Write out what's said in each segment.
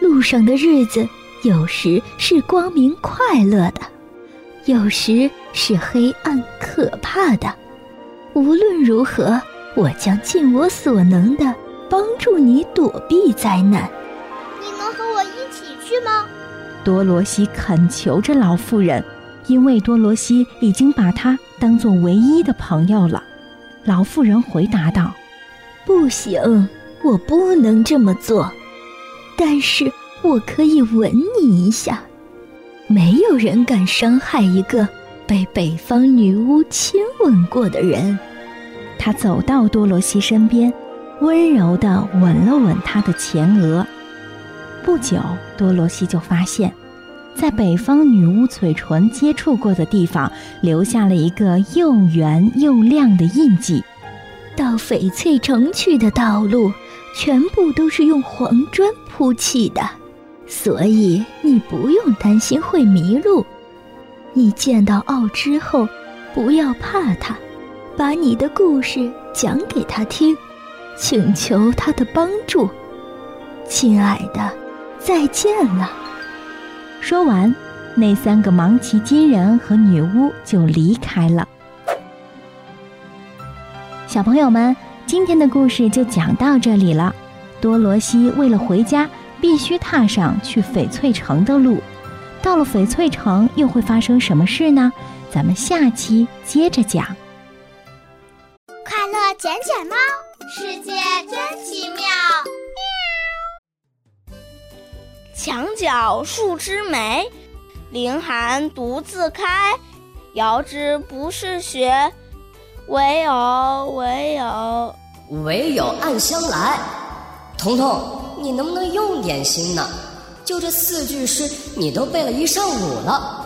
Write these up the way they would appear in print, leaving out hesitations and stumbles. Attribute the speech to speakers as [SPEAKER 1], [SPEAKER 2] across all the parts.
[SPEAKER 1] 路上的日子有时是光明快乐的，有时是黑暗可怕的。无论如何，我将尽我所能地帮助你躲避灾难。
[SPEAKER 2] 你能和我一起去吗？
[SPEAKER 3] 多罗西恳求着老妇人，因为多罗西已经把她当作唯一的朋友了。老妇人回答道：
[SPEAKER 1] 不行，我不能这么做，但是我可以吻你一下。没有人敢伤害一个被北方女巫亲吻过的人。
[SPEAKER 3] 他走到多罗西身边，温柔地吻了吻她的前额。不久，多罗西就发现，在北方女巫嘴唇接触过的地方留下了一个又圆又亮的印记。
[SPEAKER 1] 到翡翠城去的道路全部都是用黄砖铺砌的，所以你不用担心会迷路。你见到奥之后，不要怕他，把你的故事讲给他听，请求他的帮助。亲爱的，再见了。
[SPEAKER 3] 说完，那3个芒奇金人和女巫就离开了。小朋友们，今天的故事就讲到这里了。多罗西为了回家，必须踏上去翡翠城的路。到了翡翠城，又会发生什么事呢？咱们下期接着讲。
[SPEAKER 2] 快乐捡捡猫，世界真奇妙。
[SPEAKER 4] 墙角数枝梅，凌寒独自开。遥知不是雪，唯有
[SPEAKER 5] 暗香来。彤彤，你能不能用点心呢？就这4句诗，你都背了一上午了。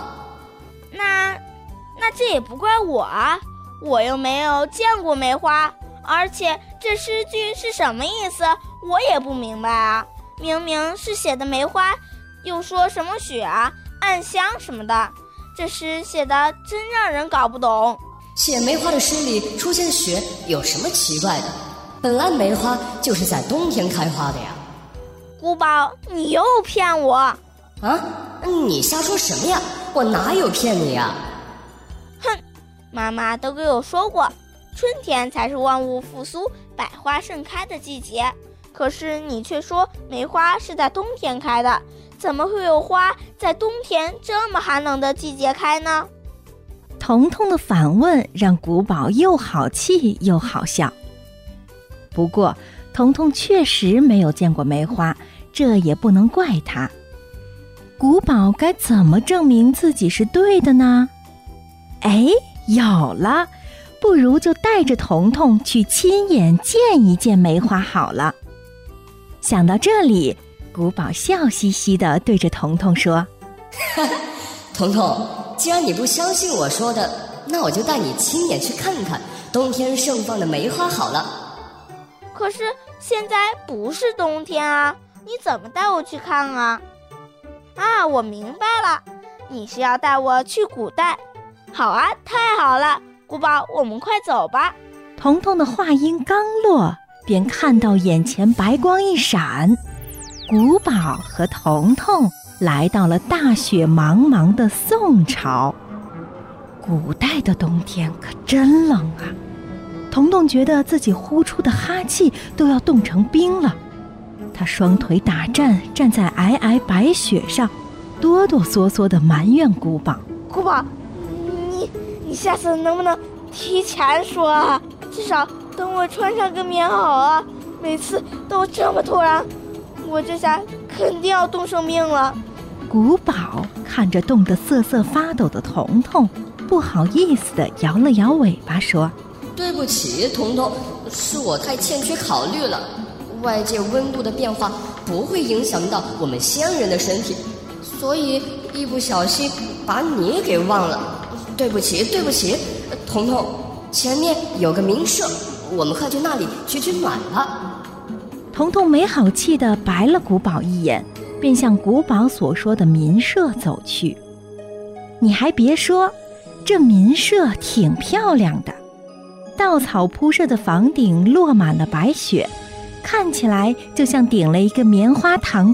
[SPEAKER 4] 那这也不怪我啊，我又没有见过梅花，而且这诗句是什么意思，我也不明白啊。明明是写的梅花，又说什么雪啊、暗香什么的，这诗写的真让人搞不懂。
[SPEAKER 5] 写梅花的诗里出现雪有什么奇怪的？本来梅花就是在冬天开花的呀。
[SPEAKER 4] 古堡，你又骗我啊！
[SPEAKER 5] 你瞎说什么呀？我哪有骗你呀？
[SPEAKER 4] 哼，妈妈都给我说过，春天才是万物复苏、百花盛开的季节。可是你却说梅花是在冬天开的，怎么会有花在冬天这么寒冷的季节开呢？
[SPEAKER 3] 彤彤的反问让古堡又好气又好笑。不过彤彤确实没有见过梅花，这也不能怪他。古堡该怎么证明自己是对的呢？有了，不如就带着彤彤去亲眼见一见梅花好了。想到这里，古堡笑嘻嘻地对着彤彤说：
[SPEAKER 5] 彤彤，既然你不相信我说的，那我就带你亲眼去看看冬天盛放的梅花好了。
[SPEAKER 4] 可是现在不是冬天啊，你怎么带我去看啊？我明白了，你是要带我去古代。好啊，太好了，古堡，我们快走吧。
[SPEAKER 3] 彤彤的话音刚落，便看到眼前白光一闪，古堡和彤彤来到了大雪茫茫的宋朝。古代的冬天可真冷啊，彤彤觉得自己呼出的哈气都要冻成冰了。他双腿打颤，站在皑皑白雪上，哆哆嗦嗦地埋怨古堡：
[SPEAKER 4] 古堡，你下次能不能提前说啊？至少等我穿上个棉袄啊！每次都这么突然，我这下肯定要冻生病了。
[SPEAKER 3] 古堡看着冻得瑟瑟发抖的彤彤，不好意思地摇了摇尾巴说：
[SPEAKER 5] 对不起，彤彤，是我太欠缺考虑了。外界温度的变化不会影响到我们西安人的身体，所以一不小心把你给忘了。对不起，彤彤，前面有个民舍，我们快去那里取暖了。
[SPEAKER 3] 彤彤没好气地白了古堡一眼，便向古堡所说的民舍走去。你还别说，这民舍挺漂亮的，稻草铺设的房顶落满了白雪，看起来就像顶了一个棉花糖